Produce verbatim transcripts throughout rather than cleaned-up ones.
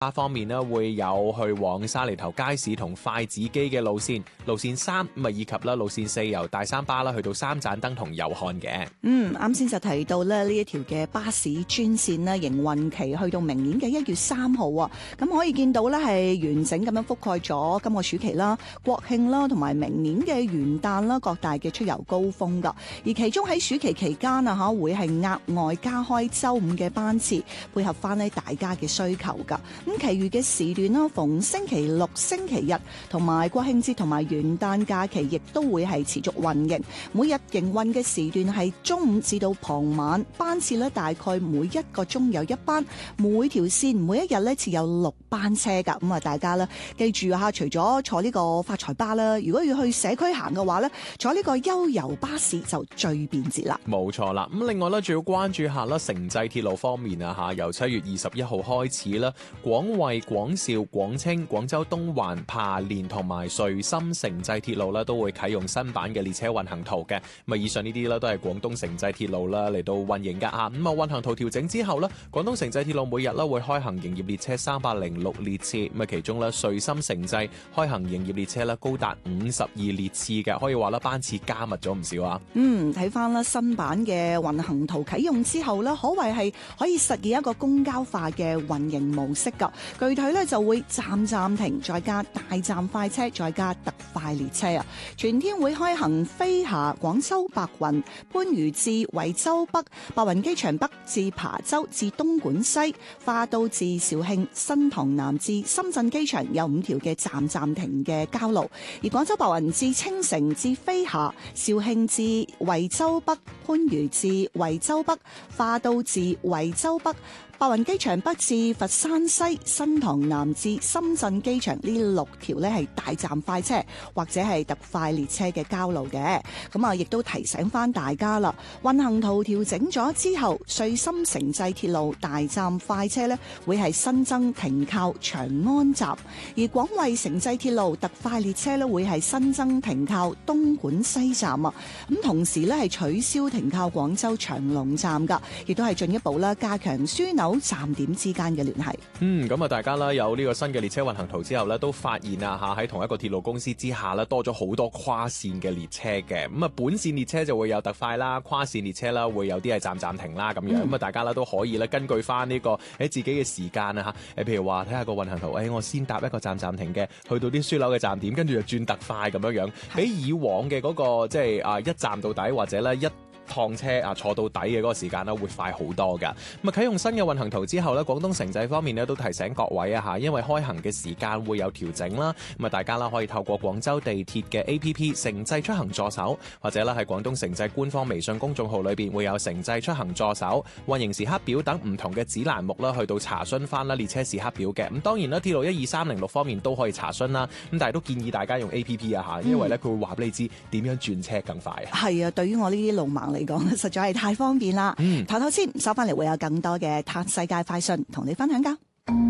方面呢，會有去往沙梨頭街市同筷子基嘅路線，路線三咁啊，以及啦路線四由大三巴啦去到三盞燈同祐漢嘅。 嗯，啱先就提到咧呢一條嘅巴士專線咧，營運期去到明年嘅一月三號啊，咁可以見到咧係完整咁樣覆蓋咗今個暑期啦、國慶啦同埋明年嘅元旦啦各大嘅出遊高峰噶。而其中喺暑期期間啊嚇會係額外加開週五嘅班次，配合翻呢大家嘅需求噶。咁其餘嘅時段啦，逢星期六、星期日同埋國慶節同埋元旦假期，亦都會係持續運營。每日營運嘅時段係中午至到傍晚，班次咧大概每一個鐘有一班，每條線每一日咧設有六班車噶。咁啊，大家咧記住嚇，除咗坐呢個發財巴啦，如果要去社區行嘅話咧，坐呢個悠遊巴士就最便捷啦。 冇錯啦，咁另外咧，仲要關注下啦，城際鐵路方面啊嚇，由七月二十一號開始啦，廣惠、廣肇、廣清、廣州東環、爬蓮同埋穗深城際鐵路咧都會啟用新版嘅列車運行圖嘅。咁啊，以上呢啲咧都係廣東城際鐵路啦嚟到運營噶嚇。咁啊，運行圖調整之後咧，廣東城際鐵路每日咧會開行營業列車三百零六列次。咁啊，其中咧穗深城際開行營業列車咧高達五十二列次嘅，可以話咧班次加密咗唔少啊。 嗯，睇翻啦新版嘅運行圖啟用之後咧，可謂係可以實現一個公交化嘅運營模式噶。具體咧就會站暫停，再加大站快車，再加特快列車啊！全天會開行飛霞、廣州白雲、番禺至惠州北、白雲機場北至琶洲至東莞西、花都至肇慶、新塘南至深圳機場有五條嘅站暫停嘅交路，而廣州白雲至青城至飛霞、肇慶至惠州北、番禺至惠州北、花都至惠州北、白雲機場北至佛山西、新塘南至深圳機場呢六條呢係大站快車或者係特快列車嘅交路嘅。咁啊，亦都提醒翻大家啦，運行圖調整咗之後，穗深城際鐵路大站快車呢會係新增停靠長安站，而廣惠城際鐵路特快列車呢會係新增停靠東莞西站啊。咁同時呢係取消停靠廣州長隆站噶，亦都係進一步啦加強樞紐站點之間嘅聯繫。 嗯，咁啊，大家啦有呢個新嘅列車運行圖之後咧，都發現啊嚇喺同一個鐵路公司之下咧，多咗好多跨線嘅列車嘅。咁啊，本線列車就會有特快啦，跨線列車啦會有啲係站暫停啦咁樣。咁啊、嗯，大家咧都可以咧根據翻呢個喺自己嘅時間啊嚇，誒譬如話睇下個運行圖，誒、哎、我先搭一個站暫停嘅，去到啲樞紐嘅站點，跟住就轉特快咁樣樣，比以往嘅嗰、那個即係啊一站到底或者咧一趟車啊坐到底嘅嗰個時間咧會快好多噶。咁啊啟用新嘅運行圖之後咧，廣東城際方面咧都提醒各位啊嚇，因為開行嘅時間會有調整啦。咁啊大家啦可以透過廣州地鐵嘅 A P P 城際出行助手，或者咧喺廣東城際官方微信公眾號裏邊會有城際出行助手、運營時刻表等唔同嘅子欄目啦，去到查詢翻啦列車時刻表嘅。咁當然啦，鐵路一二三零六方面都可以查詢啦。咁但係都建議大家用 A P P 啊嚇，因為咧佢會話俾你知點樣轉車更快啊。 係啊，對於我呢啲路盲嚟講，實在係太方便啦。嗯，頭頭先收翻嚟會有更多嘅探世界快訊同你分享噶。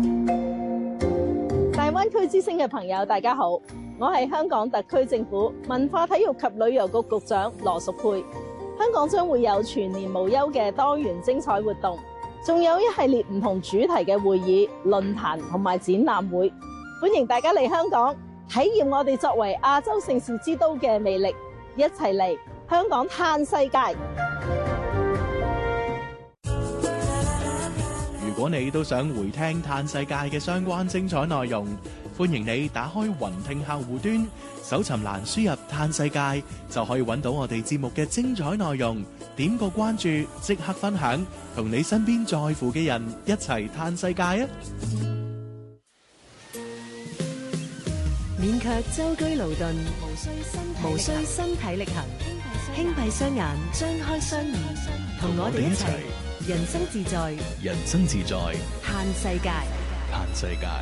大灣區之星嘅朋友，大家好，我係香港特區政府文化體育及旅遊局局長羅淑佩。香港將會有全年無休嘅多元精彩活動，仲有一系列唔同主題嘅會議、論壇同埋展覽會，歡迎大家嚟香港體驗我哋作為亞洲盛事之都嘅魅力，一齊嚟香港嘆世界。 如果你都想回聽嘆世界嘅相關精彩內容，歡迎你打開雲聽客戶端，搜尋欄輸入嘆世界，就可以揾到我哋節目嘅精彩內容。點個關注，即刻分享，同你身邊在乎嘅人一齊嘆世界啊！ 免卻舟車勞頓，無需身體力行，輕閉雙眼，張開雙耳，同我哋一齊人生自在， 人生自在， 嘆世界， 嘆世界。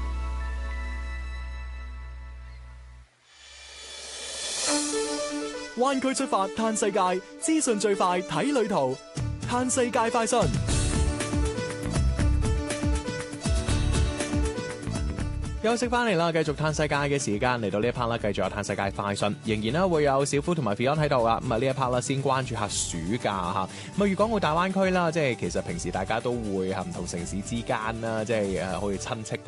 灣區出發嘆世界，資訊最快睇旅途，嘆世界快訊。 休息翻嚟啦，繼續嘆世界嘅時間嚟到呢一 part 啦，繼續有嘆世界快訊，仍然咧會有小夫同埋 Fion 喺度噶。咁啊呢一 part 啦，先關注下暑假嚇。咁啊粵港澳大灣區啦，即係其實平時大家都會喺唔同城市之間啦，即係誒好似親戚咁